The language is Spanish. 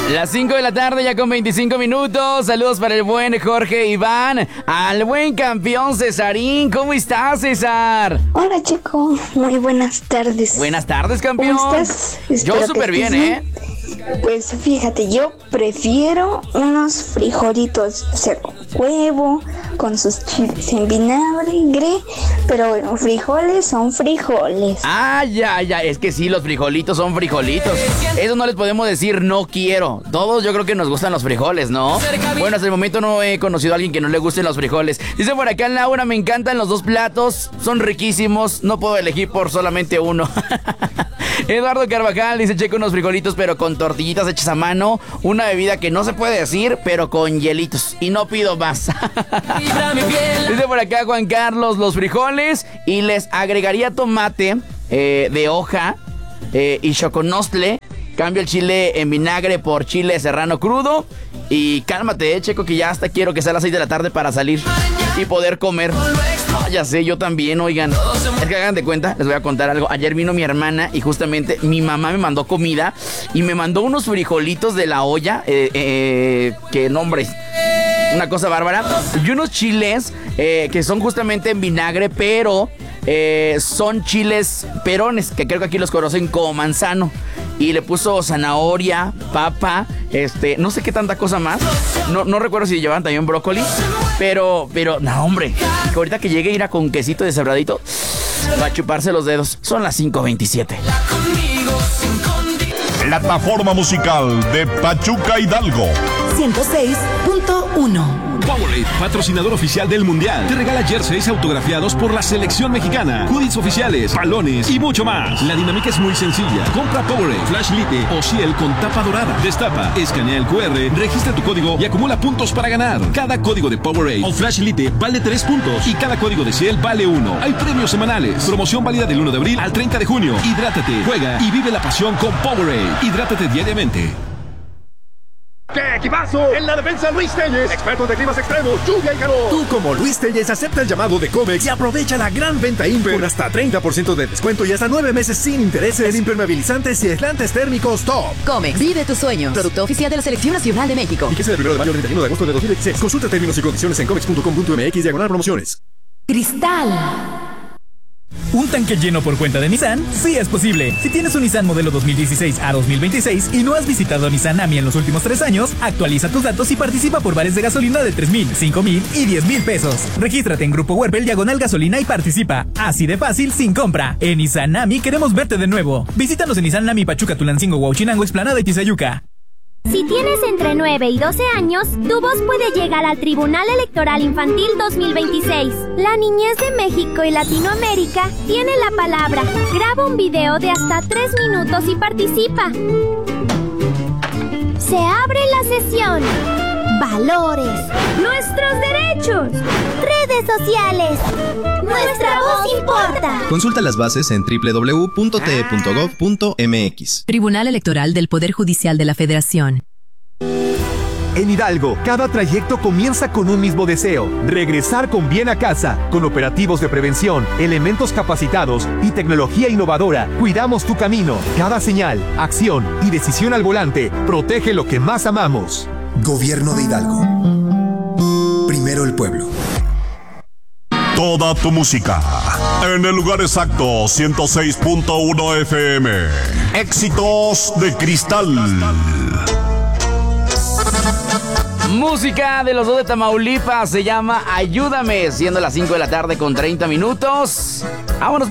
Las 5 de la tarde ya con 25 minutos. Saludos para el buen Jorge Iván, al buen campeón Cesarín. ¿Cómo estás, César? Hola, chico. Muy buenas tardes. Buenas tardes, campeón. ¿Cómo estás? Yo súper bien, ¿eh? Pues fíjate, yo prefiero unos frijolitos, o sea, con huevo, con sus chiles en vinagre, pero bueno, frijoles son frijoles. Ah, ya, es que sí, los frijolitos son frijolitos. Eso no les podemos decir no quiero. Todos yo creo que nos gustan los frijoles, ¿no? Bueno, hasta el momento no he conocido a alguien que no le gusten los frijoles. Dice por acá Laura, me encantan los dos platos, son riquísimos, no puedo elegir por solamente uno. Eduardo Carvajal dice, checo unos frijolitos pero con tortillitas hechas a mano, una bebida que no se puede decir pero con hielitos, y no pido más. Dice por acá Juan Carlos, los frijoles y les agregaría tomate de hoja y choconostle. Cambio el chile en vinagre por chile serrano crudo. Y cálmate, Checo, que ya hasta quiero que sea a las 6 de la tarde para salir y poder comer. Ya sé, yo también, oigan. Es que hagan de cuenta, les voy a contar algo. Ayer vino mi hermana y justamente mi mamá me mandó comida y me mandó unos frijolitos de la olla. Que nombre, una cosa bárbara. Y unos chiles que son justamente en vinagre, pero son chiles perones, que creo que aquí los conocen como manzano. Y le puso zanahoria, papa, no sé qué tanta cosa más. No recuerdo si llevaban también brócoli. Pero, no, hombre. Que ahorita que llegue a ir a con quesito deshebradito, va a chuparse los dedos. Son las 5:27. Plataforma musical de Pachuca Hidalgo. 106.1. Powerade, patrocinador oficial del Mundial, te regala jerseys autografiados por la selección mexicana, hoodies oficiales, balones y mucho más. La dinámica es muy sencilla. Compra Powerade, Flash Lite o Ciel con tapa dorada. Destapa, escanea el QR, registra tu código y acumula puntos para ganar. Cada código de Powerade o Flash Lite vale 3 puntos y cada código de Ciel vale 1. Hay premios semanales. Promoción válida del 1 de abril al 30 de junio. Hidrátate, juega y vive la pasión con Powerade. Hidrátate diariamente. ¡Qué equipazo! En la defensa, Luis Telles, experto de climas extremos, lluvia y calor. Tú, como Luis Telles, acepta el llamado de Comex y aprovecha la gran venta Imper con hasta 30% de descuento y hasta 9 meses sin intereses en impermeabilizantes y aislantes térmicos top. Comex, vive tus sueños. Producto oficial de la Selección Nacional de México. Fíjese del 1 de mayo al 31 de agosto de 2016. Consulta términos y condiciones en comex.com.mx/promociones. Cristal. Un tanque lleno por cuenta de Nissan, sí es posible. Si tienes un Nissan modelo 2016 a 2026 y no has visitado Nissan AMI en los últimos 3 años, actualiza tus datos y participa por vales de gasolina de 3,000, 5,000 y 10,000 pesos. Regístrate en Grupo Huerpel Diagonal Gasolina y participa. Así de fácil, sin compra. En Nissan AMI queremos verte de nuevo. Visítanos en Nissan AMI Pachuca, Tulancingo, Huauchinango, Explanada y Tizayuca. Si tienes entre 9 y 12 años, tu voz puede llegar al Tribunal Electoral Infantil 2026. La niñez de México y Latinoamérica tiene la palabra. Graba un video de hasta 3 minutos y participa. Se abre la sesión. Valores. Nuestros derechos. Redes sociales. Nuestra voz importa. Consulta las bases en www.te.gov.mx. Tribunal Electoral del Poder Judicial de la Federación. En Hidalgo, cada trayecto comienza con un mismo deseo: regresar con bien a casa. Con operativos de prevención, elementos capacitados y tecnología innovadora, cuidamos tu camino. Cada señal, acción y decisión al volante protege lo que más amamos. Gobierno de Hidalgo. Primero el pueblo. Toda tu música en el lugar exacto. 106.1 FM. Éxitos de Cristal. Música de los dos de Tamaulipas, se llama Ayúdame, siendo las 5 de la tarde con 30 minutos. Vámonos.